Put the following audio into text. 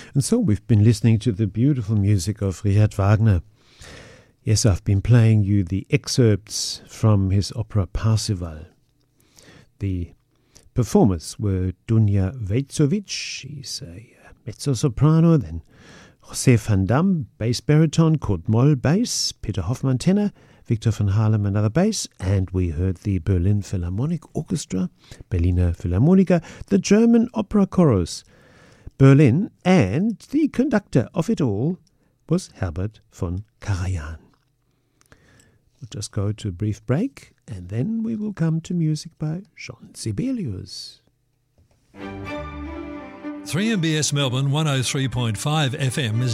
And so we've been listening to the beautiful music of Richard Wagner. Yes, I've been playing you the excerpts from his opera Parsifal. The performers were Dunja Vejcovic, she's a mezzo-soprano, then José van Dam, bass baritone, Kurt Moll, bass, Peter Hoffmann, tenor, Victor van Halem, another bass, and we heard the Berlin Philharmonic Orchestra, Berliner Philharmoniker, the German Opera Chorus, Berlin, and the conductor of it all was Herbert von Karajan. We'll just go to a brief break, and then we will come to music by Jean Sibelius. 3MBS Melbourne 103.5 FM is